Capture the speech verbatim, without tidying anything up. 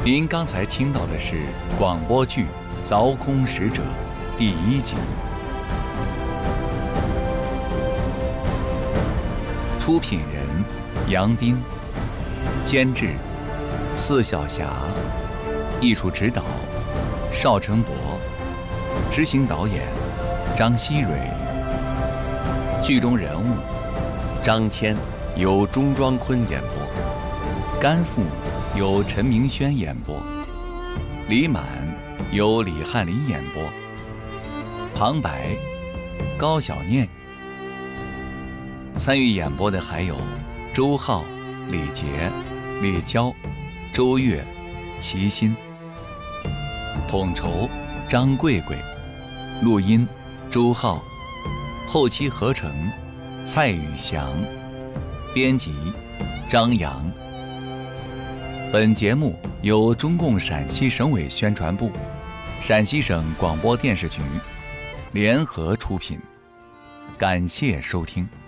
您刚才听到的是广播剧《凿空使者》第一集。出品人杨斌，监制四小侠，艺术指导邵成博，执行导演张希蕊。剧中人物张谦由钟庄坤演播，甘父由陈明轩演播，李满由李翰林演播，旁白高小念。参与演播的还有周浩、李杰、列娇、周越、齐心。统筹张贵贵，录音周浩，后期合成蔡宇翔，编辑张扬。本节目由中共陕西省委宣传部、陕西省广播电视局联合出品，感谢收听。